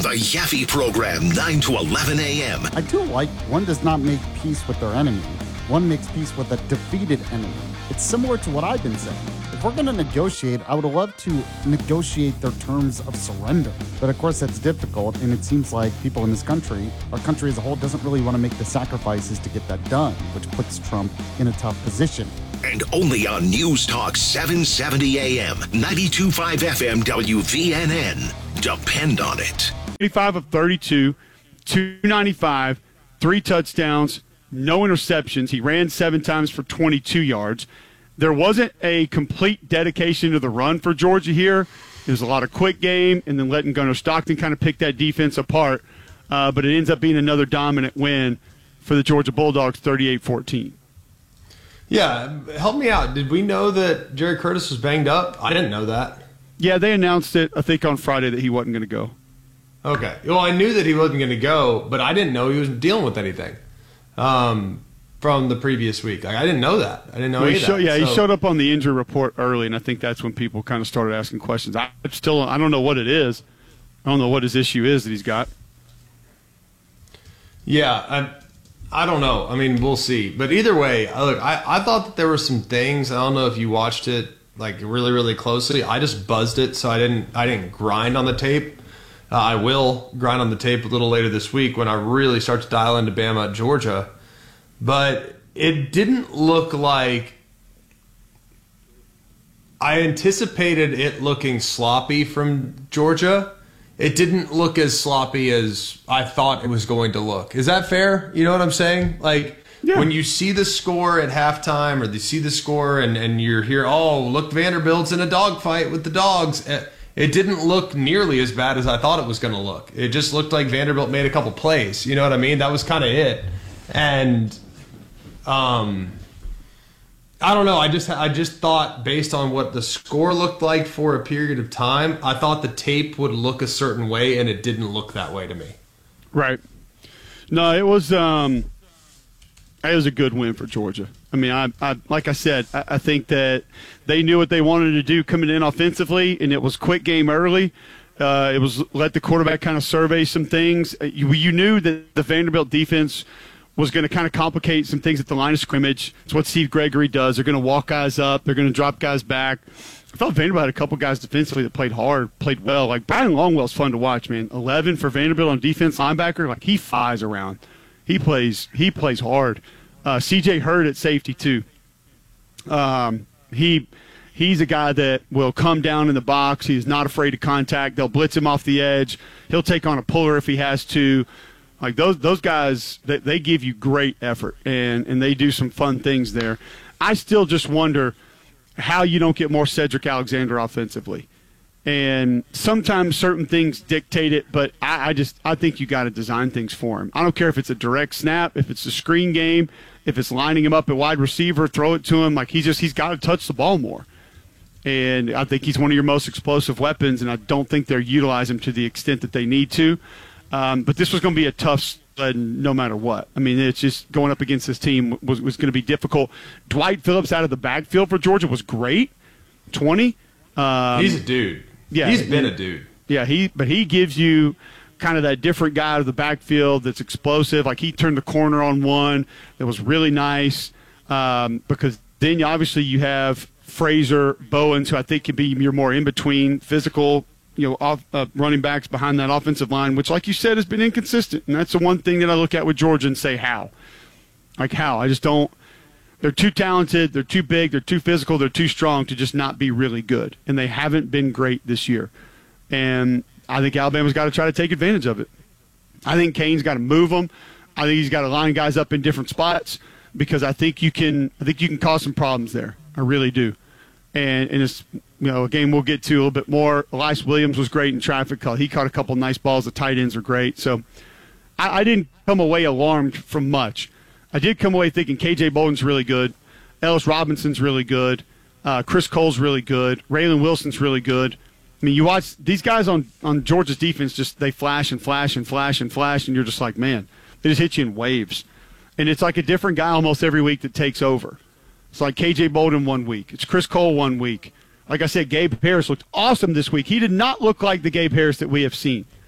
The Yaffe Program, 9 to 11 a.m. I do like one does not make peace with their enemy. One makes peace with a defeated enemy. It's similar to what I've been saying. If we're going to negotiate, I would love to negotiate their terms of surrender. But of course, that's difficult, and it seems like people in this country, our country as a whole, doesn't really want to make the sacrifices to get that done, which puts Trump in a tough position. And only on News Talk 770 AM, 92.5 FM WVNN. Depend on it. 35 of 32, 295, 3 touchdowns, no interceptions. He ran 7 times for 22 yards. There wasn't a complete dedication to the run for Georgia here. It was a lot of quick game and then letting Gunnar Stockton kind of pick that defense apart. But it ends up being another dominant win for the Georgia Bulldogs, 38-14. Yeah, help me out. Did we know that Jerry Curtis was banged up? I didn't know that. Yeah, they announced it, I think, on Friday that he wasn't going to go. Okay. Well, I knew that he wasn't going to go, but I didn't know he was dealing with anything from the previous week. Like, I didn't know that. I didn't know any of that. Yeah, he showed up on the injury report early, and I think that's when people kind of started asking questions. I don't know what it is. I don't know what his issue is that he's got. Yeah, I don't know. I mean, we'll see. But either way, look, I thought that there were some things. I don't know if you watched it like really, really closely. I just buzzed it, so I didn't grind on the tape. I will grind on the tape a little later this week when I really start to dial into Bama at Georgia. But it didn't look like I anticipated it looking sloppy from Georgia. It didn't look as sloppy as I thought it was going to look. Is that fair? You know what I'm saying? Like, yeah. When you see the score at halftime or you see the score and you're here, oh, look, Vanderbilt's in a dogfight with the Dogs. It didn't look nearly as bad as I thought it was going to look. It just looked like Vanderbilt made a couple plays. You know what I mean? That was kind of it. And I don't know. I just thought, based on what the score looked like for a period of time, I thought the tape would look a certain way, and it didn't look that way to me. Right. No, it was a good win for Georgia. I mean, I like I said, I think that they knew what they wanted to do coming in offensively, and it was quick game early. It was let the quarterback kind of survey some things. You knew that the Vanderbilt defense was going to kind of complicate some things at the line of scrimmage. It's what Steve Gregory does. They're going to walk guys up. They're going to drop guys back. I thought Vanderbilt had a couple guys defensively that played hard, played well. Like, Brian Longwell's fun to watch, man. 11 for Vanderbilt on defense, linebacker. Like, he flies around. He plays hard. C.J. Hurd at safety, too. He's a guy that will come down in the box. He's not afraid of contact. They'll blitz him off the edge. He'll take on a puller if he has to. Like, those guys, they give you great effort, and they do some fun things there. I still just wonder how you don't get more Cedric Alexander offensively. And sometimes certain things dictate it, but I think you got to design things for him. I don't care if it's a direct snap, if it's a screen game, if it's lining him up at wide receiver, throw it to him. Like, he's got to touch the ball more. And I think he's one of your most explosive weapons, and I don't think they're utilizing him to the extent that they need to. But this was going to be a tough sled no matter what. I mean, it's just going up against this team was going to be difficult. Dwight Phillips out of the backfield for Georgia was great, 20. He's a dude. Yeah, he's been a dude. Yeah, but he gives you kind of that different guy out of the backfield that's explosive. Like, he turned the corner on one that was really nice because then obviously you have Fraser, Bowens, who I think could be your more in-between physical, running backs behind that offensive line, which, like you said, has been inconsistent. And that's the one thing that I look at with Georgia and say, how? Like, how? I just don't. They're too talented, they're too big, they're too physical, they're too strong to just not be really good. And they haven't been great this year. And I think Alabama's got to try to take advantage of it. I think Kane's got to move them. I think he's got to line guys up in different spots because I think you can cause some problems there. I really do. And it's a game we'll get to a little bit more. Elias Williams was great in traffic. He caught a couple nice balls. The tight ends are great. So I didn't come away alarmed from much. I did come away thinking K.J. Bolden's really good. Ellis Robinson's really good. Chris Cole's really good. Raylan Wilson's really good. I mean, you watch these guys on Georgia's defense, just they flash and flash and flash and flash, and you're just like, man, they just hit you in waves. And it's like a different guy almost every week that takes over. It's like K.J. Bolden one week. It's Chris Cole one week. Like I said, Gabe Harris looked awesome this week. He did not look like the Gabe Harris that we have seen.